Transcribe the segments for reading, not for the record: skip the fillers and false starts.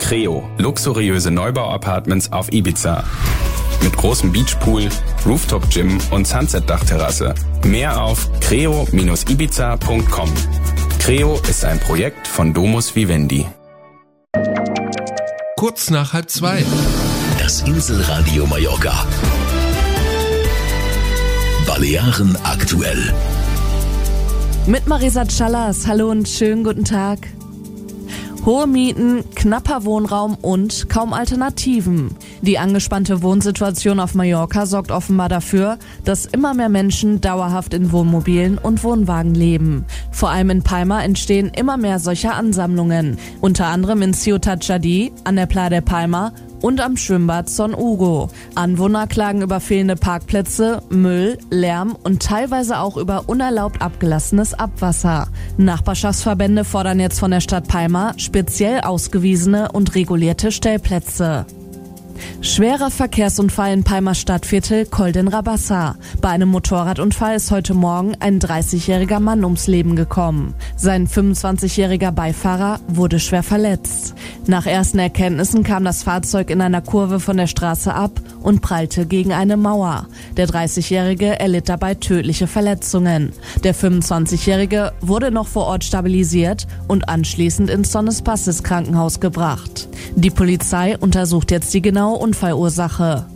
Creo, luxuriöse Neubau-Apartments auf Ibiza. Mit großem Beachpool, Rooftop-Gym und Sunset-Dachterrasse. Mehr auf creo-ibiza.com. Creo ist ein Projekt von Domus Vivendi. Kurz nach 1:30. Das Inselradio Mallorca. Balearen aktuell. Mit Marisa Callas. Hallo und schönen guten Tag. Hohe Mieten, knapper Wohnraum und kaum Alternativen. Die angespannte Wohnsituation auf Mallorca sorgt offenbar dafür, dass immer mehr Menschen dauerhaft in Wohnmobilen und Wohnwagen leben. Vor allem in Palma entstehen immer mehr solcher Ansammlungen. Unter anderem in Ciutat Jadi, an der Playa de Palma und am Schwimmbad Son Hugo. Anwohner klagen über fehlende Parkplätze, Müll, Lärm und teilweise auch über unerlaubt abgelassenes Abwasser. Nachbarschaftsverbände fordern jetzt von der Stadt Palma speziell ausgewiesene und regulierte Stellplätze. Schwerer Verkehrsunfall in Palmas Stadtviertel Col d'Enrabassa. Bei einem Motorradunfall ist heute Morgen ein 30-jähriger Mann ums Leben gekommen. Sein 25-jähriger Beifahrer wurde schwer verletzt. Nach ersten Erkenntnissen kam das Fahrzeug in einer Kurve von der Straße ab und prallte gegen eine Mauer. Der 30-jährige erlitt dabei tödliche Verletzungen. Der 25-jährige wurde noch vor Ort stabilisiert und anschließend ins Son Espaces Krankenhaus gebracht. Die Polizei untersucht jetzt die genaue Unfallursache.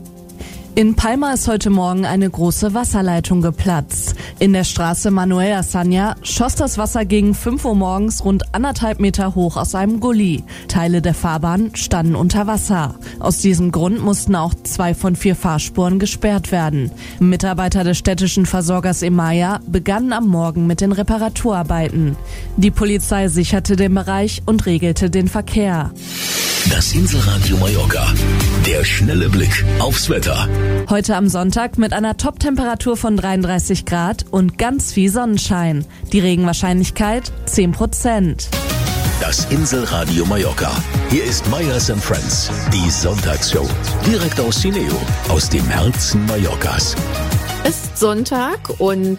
In Palma ist heute Morgen eine große Wasserleitung geplatzt. In der Straße Manuel Azaña schoss das Wasser gegen 5 Uhr morgens rund 1,5 Meter hoch aus einem Gully. Teile der Fahrbahn standen unter Wasser. Aus diesem Grund mussten auch 2 von 4 Fahrspuren gesperrt werden. Mitarbeiter des städtischen Versorgers Emaya begannen am Morgen mit den Reparaturarbeiten. Die Polizei sicherte den Bereich und regelte den Verkehr. Das Inselradio Mallorca. Der schnelle Blick aufs Wetter. Heute am Sonntag mit einer Top-Temperatur von 33 Grad und ganz viel Sonnenschein. Die Regenwahrscheinlichkeit 10%. Das Inselradio Mallorca. Hier ist Meyers & Friends, die Sonntagsshow. Direkt aus Cineo, aus dem Herzen Mallorcas. Ist Sonntag und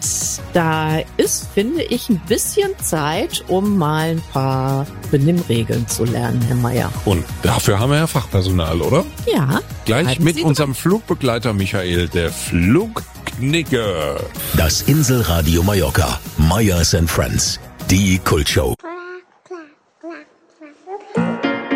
da ist, finde ich, ein bisschen Zeit, um mal ein paar Benimmregeln zu lernen, Herr Meier. Und dafür haben wir ja Fachpersonal, oder? Ja. Gleich mit unserem Flugbegleiter Michael, der Flugknicke. Das Inselradio Mallorca. Meyers & Friends, die Kultshow.